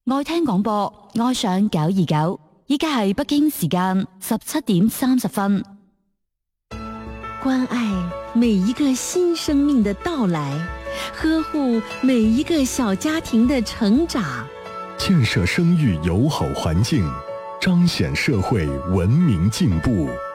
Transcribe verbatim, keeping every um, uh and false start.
愛聽廣播，愛上九二九。依家係北京時間十七點三十分。 關愛每一個新生命的到來，呵護每一個小家庭的成長， 建設生育友好環境，彰顯社會文明進步。